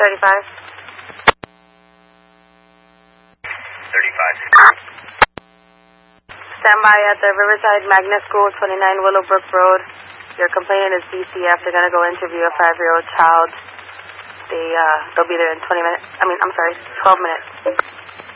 35. 35. Stand by at the Riverside Magnet School, 29 Willowbrook Road. Your complainant is BCF. They're going to go interview a 5-year-old child. They'll be there in 12 minutes.